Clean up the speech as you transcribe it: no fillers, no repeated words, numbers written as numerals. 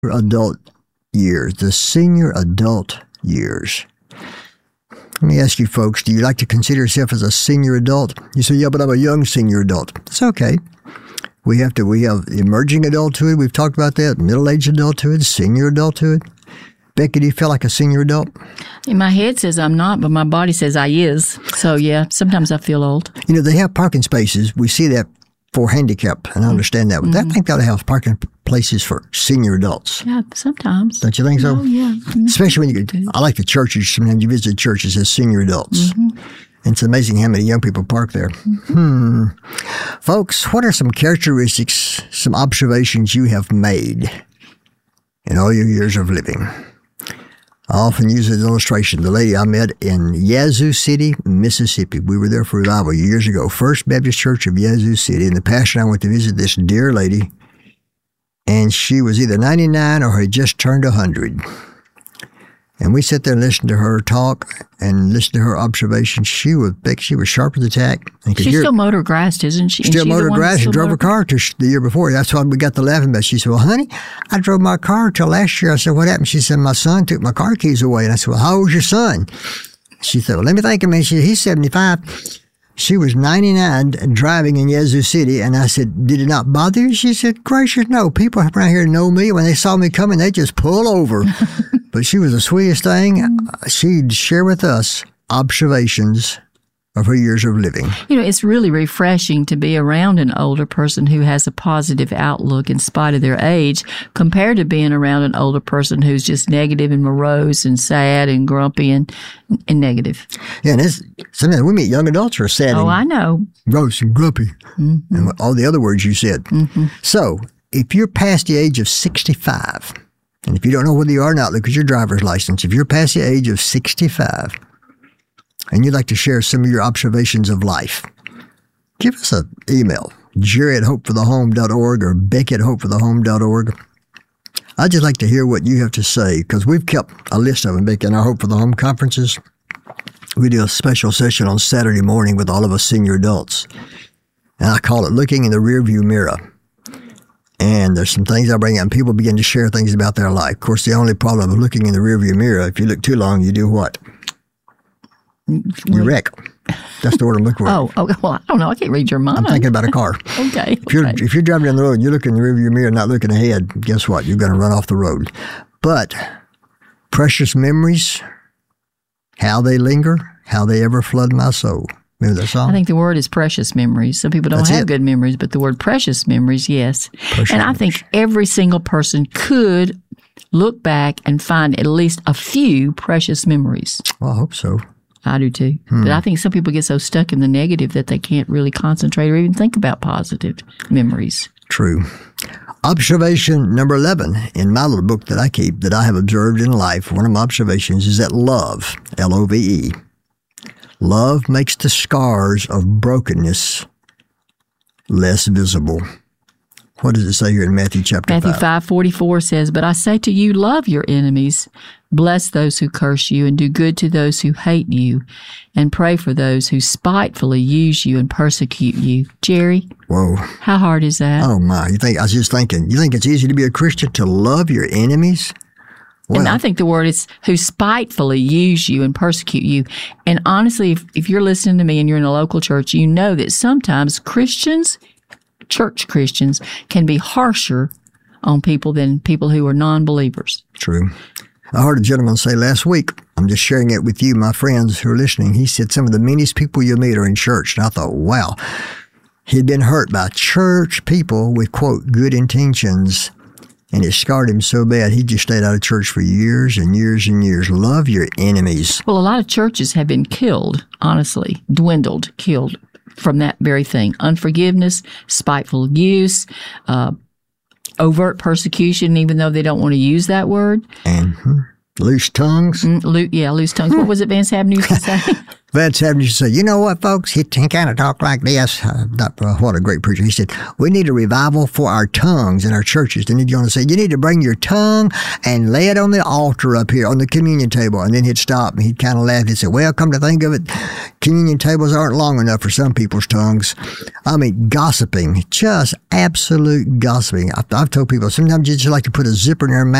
adult years, the senior adult years. Let me ask you folks, do you like to consider yourself as a senior adult? You say, yeah, but I'm a young senior adult. It's okay. We have emerging adulthood. We've talked about that. Middle-aged adulthood, senior adulthood. Becky, do you feel like a senior adult? My head says I'm not, but my body says I is. So, yeah, sometimes I feel old. You know, they have parking spaces. We see that for handicap, and I understand that. But I think they ought to have parking places for senior adults. Yeah, sometimes. Don't you think so? Oh, yeah. Especially when I like the churches. Sometimes you visit churches as senior adults. And it's amazing how many young people park there. Folks, what are some characteristics, some observations you have made in all your years of living? I often use an illustration. The lady I met in Yazoo City, Mississippi, we were there for revival years ago, First Baptist Church of Yazoo City, and the pastor and I went to visit this dear lady, and she was either 99 or had just turned 100. And we sat there and listened to her talk and listened to her observations. She was sharp as a tack. She's still motor grassed, isn't she? Still motor grassed and drove her car to the year before. That's why we got to laughing about. She said, well, honey, I drove my car till last year. I said, what happened? She said, my son took my car keys away. And I said, well, how old's your son? She said, well, let me think a minute. He's 75. She was 99 driving in Yazoo City. And I said, did it not bother you? She said, gracious, no. People around here know me. When they saw me coming, they just pull over. But she was the sweetest thing. She'd share with us observations of her years of living. You know, it's really refreshing to be around an older person who has a positive outlook in spite of their age compared to being around an older person who's just negative and morose and sad and grumpy and negative. Yeah, and sometimes we meet young adults who are sad and I know. Morose and grumpy and all the other words you said. So if you're past the age of 65, and if you don't know whether you are or not, look at your driver's license. If you're past the age of 65 and you'd like to share some of your observations of life, give us an email, jerry@hopeforthehome.org or becky@hopeforthehome.org. I'd just like to hear what you have to say because we've kept a list of them, Becky, in our Hope for the Home conferences. We do a special session on Saturday morning with all of us senior adults. And I call it Looking in the Rearview Mirror. And there's some things I bring up, and people begin to share things about their life. Of course, the only problem of looking in the rearview mirror, if you look too long, you do what? You wreck. That's the word I'm looking for. Oh, well, I don't know. I can't read your mind. I'm thinking about a car. Okay. If you're driving down the road and you look in the rearview mirror, not looking ahead, guess what? You're going to run off the road. But precious memories, how they linger, how they ever flood my soul. Remember that song? I think the word is precious memories. Some people don't have good memories, but the word precious memories, yes. I think every single person could look back and find at least a few precious memories. Well, I hope so. I do too. But I think some people get so stuck in the negative that they can't really concentrate or even think about positive memories. True. Observation number 11 in my little book that I keep that I have observed in life, one of my observations is that love, L-O-V-E, love makes the scars of brokenness less visible. What does it say here in Matthew chapter 5? Matthew 5:44 says, but I say to you, love your enemies, bless those who curse you, and do good to those who hate you, and pray for those who spitefully use you and persecute you. Jerry? Whoa. How hard is that? Oh, my. I was just thinking, you think it's easy to be a Christian to love your enemies? Well, and I think the word is who spitefully use you and persecute you. And honestly, if you're listening to me and you're in a local church, you know that sometimes Christians, church Christians, can be harsher on people than people who are non-believers. True. I heard a gentleman say last week, I'm just sharing it with you, my friends who are listening. He said some of the meanest people you'll meet are in church. And I thought, wow, he'd been hurt by church people with, quote, good intentions. And it scarred him so bad, he just stayed out of church for years and years and years. Love your enemies. Well, a lot of churches have been killed, honestly, killed from that very thing. Unforgiveness, spiteful use, overt persecution, even though they don't want to use that word. And loose tongues. Loose tongues. What was it Vance Havner used to say? Vance Havner used to say, you know what, folks? He kind of talked like this. What a great preacher. He said, we need a revival for our tongues in our churches. Then he'd go on and say, you need to bring your tongue and lay it on the altar up here on the communion table. And then he'd stop and he'd kind of laugh. He'd say, well, come to think of it, communion tables aren't long enough for some people's tongues. I mean, gossiping, just absolute gossiping. I've told people sometimes you just like to put a zipper in their mouth